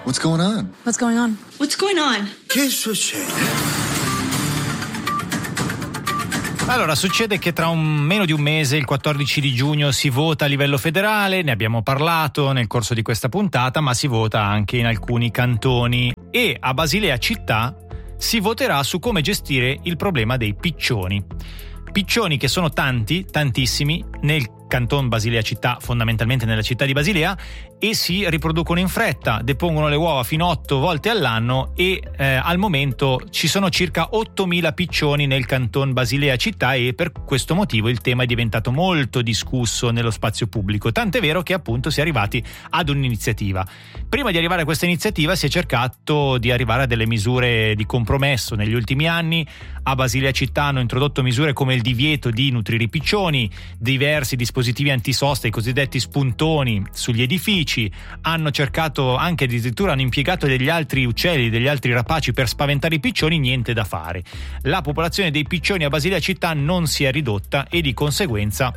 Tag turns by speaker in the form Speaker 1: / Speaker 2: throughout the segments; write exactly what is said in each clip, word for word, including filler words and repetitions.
Speaker 1: What's going on?
Speaker 2: What's going on?
Speaker 3: What's going on?
Speaker 1: Che succede?
Speaker 4: Allora, succede che tra un meno di un mese, il quattordici di giugno, si vota a livello federale, ne abbiamo parlato nel corso di questa puntata, ma si vota anche in alcuni cantoni e a Basilea città si voterà su come gestire il problema dei piccioni. Piccioni che sono tanti, tantissimi, nel canton Basilea città, fondamentalmente nella città di Basilea, e si riproducono in fretta, depongono le uova fino a otto volte all'anno e eh, al momento ci sono circa ottomila piccioni nel canton Basilea città e per questo motivo il tema è diventato molto discusso nello spazio pubblico, tant'è vero che appunto si è arrivati ad un'iniziativa. Prima di arrivare a questa iniziativa si è cercato di arrivare a delle misure di compromesso. Negli ultimi anni a Basilea città hanno introdotto misure come il divieto di nutrire i piccioni, diversi dispositivi antisosta, i cosiddetti spuntoni sugli edifici, hanno cercato anche addirittura hanno impiegato degli altri uccelli, degli altri rapaci per spaventare i piccioni, niente da fare. La popolazione dei piccioni a Basilea città non si è ridotta e di conseguenza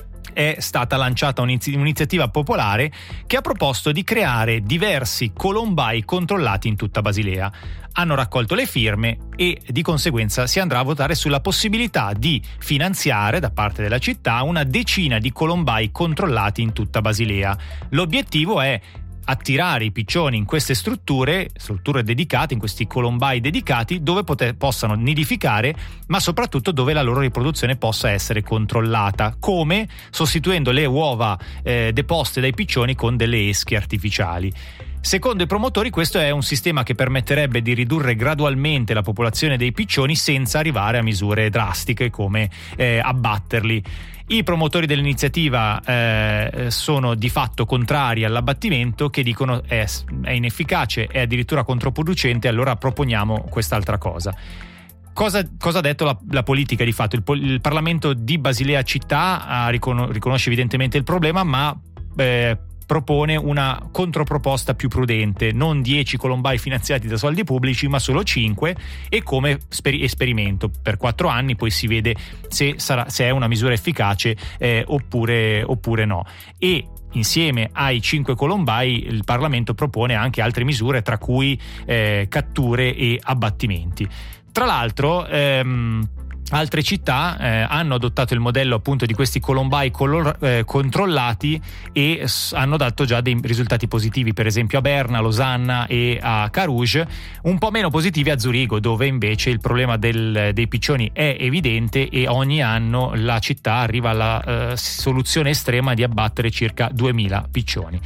Speaker 4: è stata lanciata un'iniziativa popolare che ha proposto di creare diversi colombai controllati in tutta Basilea. Hanno raccolto le firme e di conseguenza si andrà a votare sulla possibilità di finanziare da parte della città una decina di colombai controllati in tutta Basilea. L'obiettivo è attirare i piccioni in queste strutture, strutture dedicate, in questi colombai dedicati, dove poter, possano nidificare, ma soprattutto dove la loro riproduzione possa essere controllata, come sostituendo le uova eh, deposte dai piccioni con delle esche artificiali. Secondo i promotori questo è un sistema che permetterebbe di ridurre gradualmente la popolazione dei piccioni senza arrivare a misure drastiche come eh, abbatterli. I promotori dell'iniziativa eh, sono di fatto contrari all'abbattimento, che dicono è, è inefficace, è addirittura controproducente, allora proponiamo quest'altra cosa. Cosa, cosa ha detto la, la politica di fatto? Il, il Parlamento di Basilea città ha, riconos- riconosce evidentemente il problema, ma eh, propone una controproposta più prudente, non dieci colombai finanziati da soldi pubblici ma solo cinque, e come sper- esperimento per quattro anni, poi si vede se, sarà, se è una misura efficace eh, oppure, oppure no. E insieme ai cinque colombai il Parlamento propone anche altre misure, tra cui eh, catture e abbattimenti. Tra l'altro ehm, altre città eh, hanno adottato il modello appunto di questi colombai color, eh, controllati e s- hanno dato già dei risultati positivi, per esempio a Berna, a Losanna e a Carouge, un po' meno positivi a Zurigo, dove invece il problema del, dei piccioni è evidente e ogni anno la città arriva alla eh, soluzione estrema di abbattere circa duemila piccioni.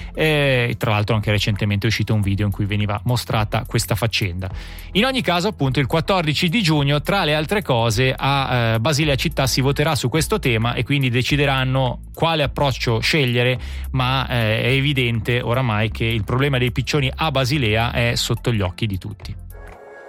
Speaker 4: E tra l'altro anche recentemente è uscito un video in cui veniva mostrata questa faccenda. In ogni caso appunto il quattordici di giugno, tra le altre cose, a eh, Basilea città si voterà su questo tema e quindi decideranno quale approccio scegliere, ma eh, è evidente oramai che il problema dei piccioni a Basilea è sotto gli occhi di tutti.